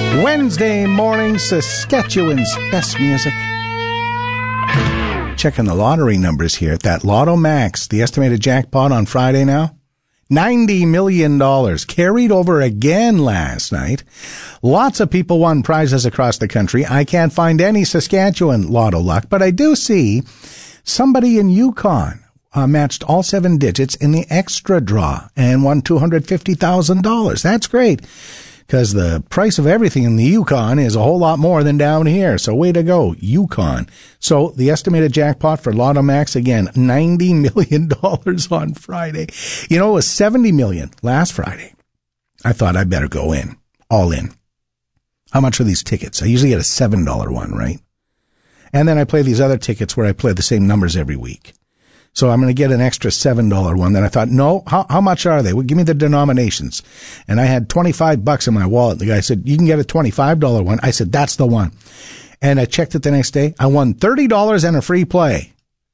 Wednesday morning, Saskatchewan's best music. Checking the lottery numbers here. That Lotto Max, the estimated jackpot on Friday now, $90 million. Carried over again last night. Lots of people won prizes across the country. I can't find any Saskatchewan Lotto luck, but I do see somebody in Yukon matched all 7 digits in the extra draw and won $250,000. That's great, because the price of everything in the Yukon is a whole lot more than down here. So way to go, Yukon. So the estimated jackpot for Lotto Max, again, $90 million on Friday. You know, it was $70 million last Friday. I thought I better go in, all in. How much are these tickets? I usually get a $7 one, right? And then I play these other tickets where I play the same numbers every week. So I'm going to get an extra $7 one. Then I thought, no, how much are they? Well, give me the denominations. And I had $25 in my wallet. The guy said, you can get a $25 one. I said, that's the one. And I checked it the next day. I won $30 and a free play.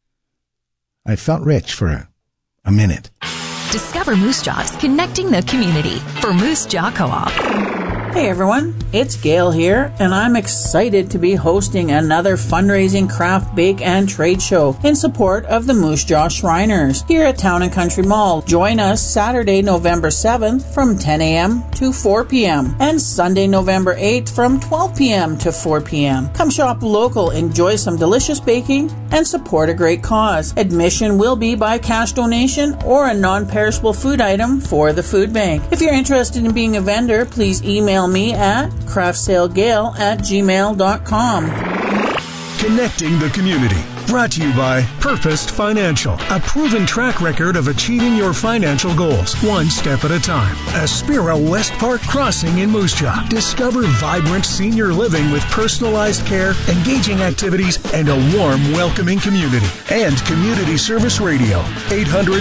I felt rich for a minute. Discover Moose Jaw's connecting the community for Moose Jaw Co-op. Hey everyone, it's Gail here, and I'm excited to be hosting another fundraising craft, bake, and trade show in support of the Moose Jaw Shriners here at Town & Country Mall. Join us Saturday, November 7th from 10 a.m. to 4 p.m. and Sunday, November 8th from 12 p.m. to 4 p.m. Come shop local, enjoy some delicious baking, and support a great cause. Admission will be by cash donation or a non-perishable food item for the food bank. If you're interested in being a vendor, please email me at craftsalegail@gmail.com. Connecting the community. Brought to you by Purposed Financial, a proven track record of achieving your financial goals, one step at a time. Aspira West Park Crossing in Moose Jaw. Discover vibrant senior living with personalized care, engaging activities, and a warm, welcoming community. And Community Service Radio, 800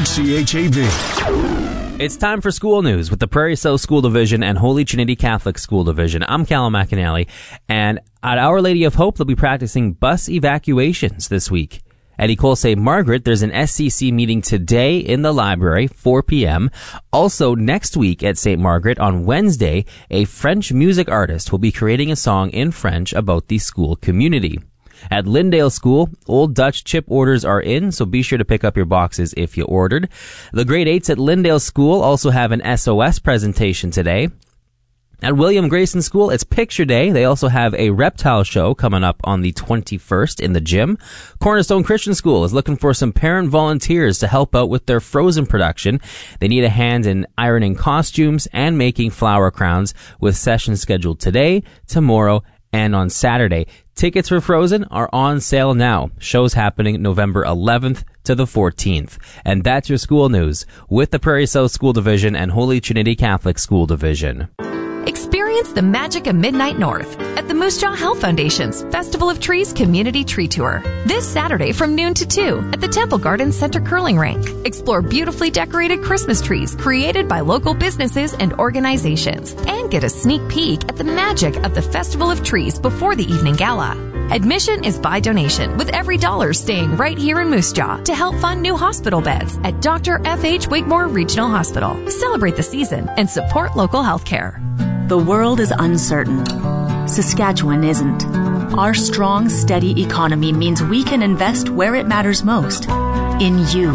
CHAV. It's time for school news with the Prairie South School Division and Holy Trinity Catholic School Division. I'm Callum McAnally, and at Our Lady of Hope, they'll be practicing bus evacuations this week. At Ecole St. Margaret, there's an SCC meeting today in the library, 4 p.m. Also, next week at St. Margaret, on Wednesday, a French music artist will be creating a song in French about the school community. At Lyndale School, Old Dutch chip orders are in, so be sure to pick up your boxes if you ordered. The grade 8s at Lyndale School also have an SOS presentation today. At William Grayson School, it's Picture Day. They also have a reptile show coming up on the 21st in the gym. Cornerstone Christian School is looking for some parent volunteers to help out with their Frozen production. They need a hand in ironing costumes and making flower crowns, with sessions scheduled today, tomorrow, and on Saturday. Tickets for Frozen are on sale now. Show's happening November 11th to the 14th. And that's your school news with the Prairie South School Division and Holy Trinity Catholic School Division. Experience the magic of Midnight North at the Moose Jaw Health Foundation's Festival of Trees Community Tree Tour. This Saturday from noon to 2 at the Temple Gardens Center Curling Rink. Explore beautifully decorated Christmas trees created by local businesses and organizations. And get a sneak peek at the magic of the Festival of Trees before the evening gala. Admission is by donation, with every dollar staying right here in Moose Jaw to help fund new hospital beds at Dr. F.H. Wigmore Regional Hospital. Celebrate the season and support local health care. The world is uncertain. Saskatchewan isn't. Our strong, steady economy means we can invest where it matters most, in you.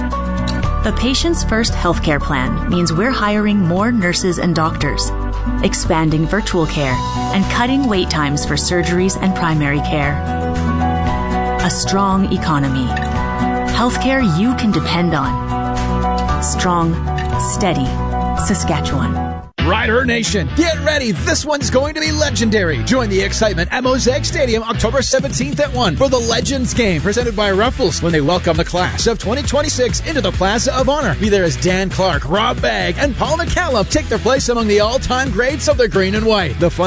The Patients First healthcare plan means we're hiring more nurses and doctors, expanding virtual care, and cutting wait times for surgeries and primary care. A strong economy. Healthcare you can depend on. Strong, steady Saskatchewan. Rider Nation, get ready. This one's going to be legendary. Join the excitement at Mosaic Stadium October 17th at 1 for the Legends game presented by Ruffles when they welcome the class of 2026 into the Plaza of Honor. Be there as Dan Clark, Rob Bagg, and Paul McCallum take their place among the all-time greats of the green and white. The fun